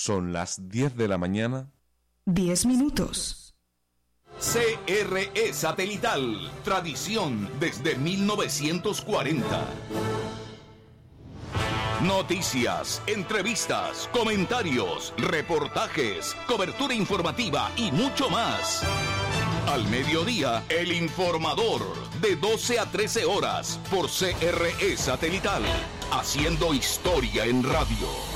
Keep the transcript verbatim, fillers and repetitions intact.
Son las diez de la mañana. diez minutos. C R E Satelital, tradición desde mil novecientos cuarenta. Noticias, entrevistas, comentarios, reportajes, cobertura informativa y mucho más. Al mediodía, El Informador, de doce a trece horas, por C R E Satelital, haciendo historia en radio.